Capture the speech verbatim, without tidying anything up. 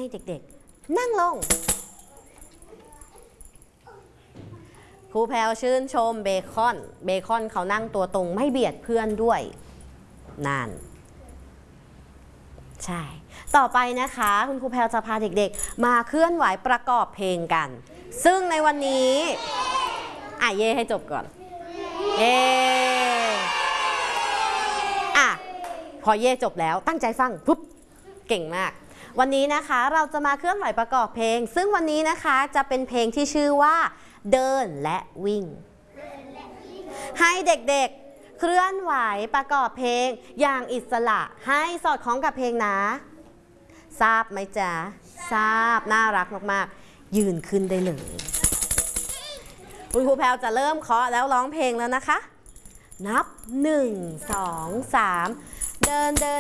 เด็กๆนั่งลงครูแพรวชื่นชมเบคอนเบคอนเขานั่งตัวตรงไม่เบียดเพื่อนด้วยนั่นใช่ต่อไปนะคะคุณครูแพรวจะพาเด็กๆมาเคลื่อนไหวประกอบเพลงกันซึ่งในวันนี้อ่ะเย่ให้จบก่อนเย่อ่ะพอเย่จบแล้วตั้งใจฟังปุ๊บเก่งมากวันนี้นะคะเราจะมาเคลื่อนไหวประกอบเพลงซึ่งวันนี้นะคะจะเป็นเพลงที่ชื่อว่าเดินและวิ่งให้เด็กๆเคลื่อนไหวประกอบเพลงอย่างอิสระให้สอดคล้องกับเพลงนะทราบไหมจ๊ะทราบน่ารักมากๆยืนขึ้นได้เลยคุณครูแพรวจะเริ่มเคาะแล้วร้องเพลงแล้วนะคะนับหนึ่งสองสามเดินเดิน